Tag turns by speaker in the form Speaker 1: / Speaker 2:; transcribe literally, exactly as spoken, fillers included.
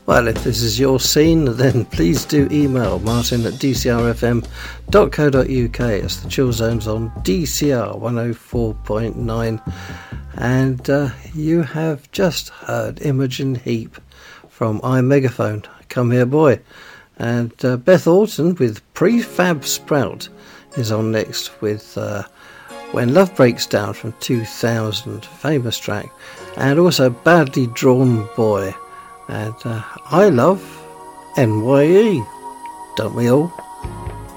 Speaker 1: Well, if this is your scene, then please do email martin at d c r f m dot co dot u k. It's the Chill Zones on D C R one oh four point nine. And uh, you have just heard Imogen Heap from iMegaphone, Come Here Boy. And uh, Beth Orton with Prefab Sprout is on next with uh, When Love Breaks Down from two thousand, famous track. And also Badly Drawn Boy. And uh, I love N Y E, don't we all?